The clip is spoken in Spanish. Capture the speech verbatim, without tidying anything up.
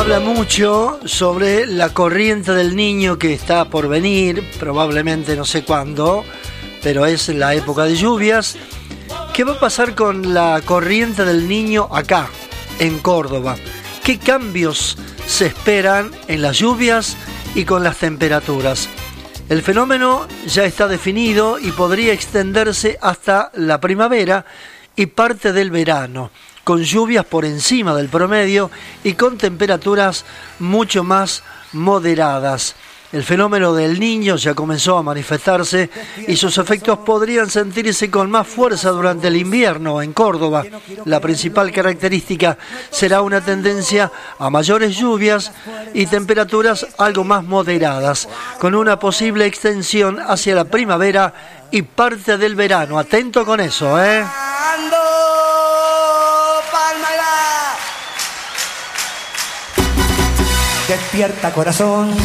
Habla mucho sobre la corriente del niño que está por venir, probablemente no sé cuándo, pero es la época de lluvias. ¿Qué va a pasar con la corriente del niño acá, en Córdoba? ¿Qué cambios se esperan en las lluvias y con las temperaturas? El fenómeno ya está definido y podría extenderse hasta la primavera y parte del verano, con lluvias por encima del promedio y con temperaturas mucho más moderadas. El fenómeno del Niño ya comenzó a manifestarse y sus efectos podrían sentirse con más fuerza durante el invierno en Córdoba. La principal característica será una tendencia a mayores lluvias y temperaturas algo más moderadas, con una posible extensión hacia la primavera y parte del verano. Atento con eso, ¿eh? Despierta, corazón.